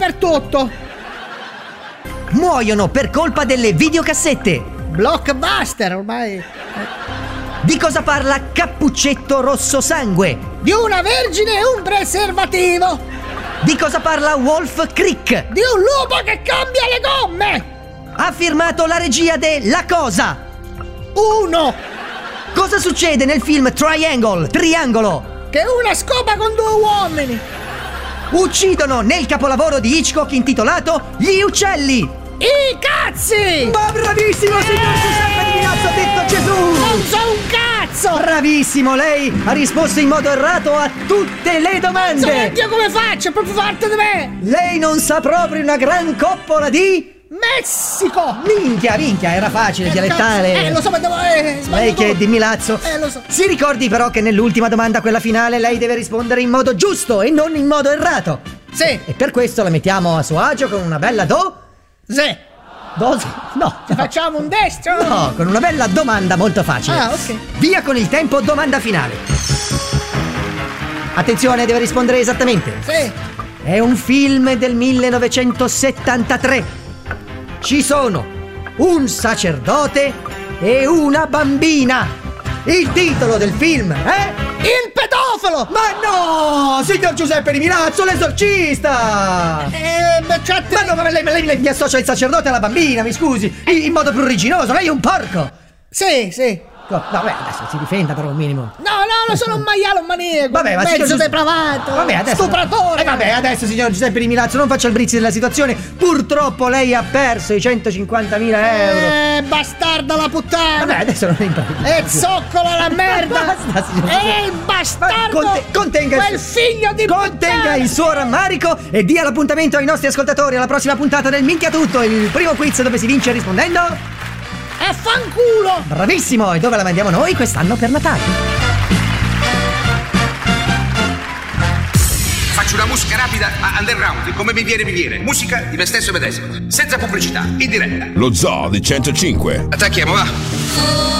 dappertutto. Muoiono per colpa delle videocassette. Blockbuster ormai. Di cosa parla Cappuccetto Rosso Sangue? Di una vergine e un preservativo. Di cosa parla Wolf Creek? Di un lupo che cambia le gomme. Ha firmato la regia de La Cosa. 1. Cosa succede nel film Triangle, Triangolo? Che una scopa con 2 uomini. Uccidono nel capolavoro di Hitchcock intitolato Gli Uccelli. I cazzi. Ma bravissimo, signor Giuseppe Di Milazzo, ha detto Gesù. Non so un cazzo. Bravissimo, lei ha risposto in modo errato a tutte le domande. Io come faccio? È proprio parte di me. Lei non sa proprio una gran coppola di... Messico. Minchia, era facile, dialettale. Lo so, ma devo... Lei che è Di Milazzo. Lo so. Si ricordi però che nell'ultima domanda, quella finale, lei deve rispondere in modo giusto e non in modo errato. Sì. E per questo la mettiamo a suo agio con una bella Sì. No. Facciamo un destro? No, con una bella domanda molto facile. Ok. Via con il tempo, domanda finale. Attenzione, deve rispondere esattamente. Sì. È un film del 1973. Ci sono un sacerdote e una bambina. Il titolo del film è... Il pedofilo! Ma no! Signor Giuseppe Di Milazzo, l'esorcista! Ma no, ma lei mi associa il sacerdote alla bambina, mi scusi, in modo pruriginoso, lei è un porco! Sì. No, beh, adesso si difenda però un minimo. No, sono un maiale, un maniaco. Vabbè, ma mezzo depravato. Adesso, stupratore. Vabbè, adesso signor Giuseppe Di Milazzo, non faccia il brizzi della situazione. Purtroppo lei ha perso i 150.000 euro. Bastarda la puttana. Vabbè, adesso non è importante. E zoccola la merda. Basta, signor Giuseppe. Bastardo. Contenga quel figlio di Contenga puttana. il suo rammarico e dia l'appuntamento ai nostri ascoltatori alla prossima puntata del Minchia Tutto, il primo quiz dove si vince rispondendo... E fanculo! Bravissimo! E dove la mandiamo noi quest'anno per Natale? Faccio una musica rapida a underground, come mi viene. Musica di me stesso medesimo, senza pubblicità, in diretta. Lo Zoo di 105. Attacchiamo, va!